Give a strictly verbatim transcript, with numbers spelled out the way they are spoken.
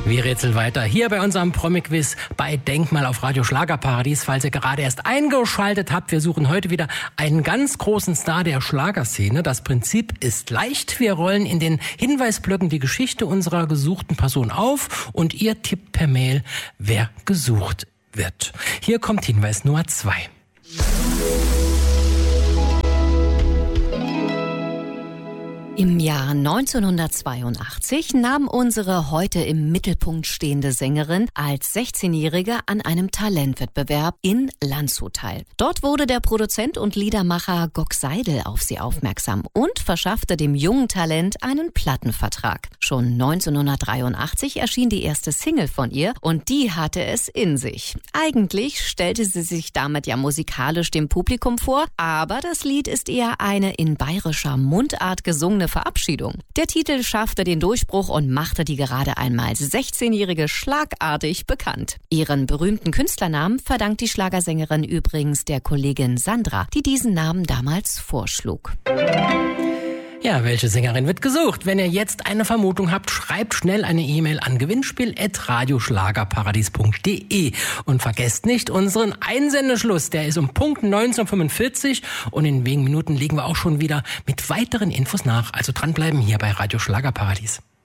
Wir rätseln weiter hier bei unserem Promi-Quiz bei Denkmal auf Radio Schlagerparadies. Falls ihr gerade erst eingeschaltet habt, wir suchen heute wieder einen ganz großen Star der Schlagerszene. Das Prinzip ist leicht. Wir rollen in den Hinweisblöcken die Geschichte unserer gesuchten Person auf und ihr tippt per Mail, wer gesucht wird. Hier kommt Hinweis Nummer zwei. Im Jahr neunzehnhundertzweiundachtzig nahm unsere heute im Mittelpunkt stehende Sängerin als sechzehnjährige an einem Talentwettbewerb in Landshut teil. Dort wurde der Produzent und Liedermacher Gok Seidel auf sie aufmerksam und verschaffte dem jungen Talent einen Plattenvertrag. Schon neunzehnhundertdreiundachtzig erschien die erste Single von ihr und die hatte es in sich. Eigentlich stellte sie sich damit ja musikalisch dem Publikum vor, aber das Lied ist eher eine in bayerischer Mundart gesungene Verabschiedung. Der Titel schaffte den Durchbruch und machte die gerade einmal sechzehnjährige schlagartig bekannt. Ihren berühmten Künstlernamen verdankt die Schlagersängerin übrigens der Kollegin Sandra, die diesen Namen damals vorschlug. Ja, welche Sängerin wird gesucht? Wenn ihr jetzt eine Vermutung habt, schreibt schnell eine E-Mail an gewinnspiel at radioschlagerparadies punkt de und vergesst nicht unseren Einsendeschluss. Der ist um Punkt neunzehn Uhr fünfundvierzig und in wenigen Minuten legen wir auch schon wieder mit weiteren Infos nach. Also dranbleiben hier bei Radio Schlagerparadies.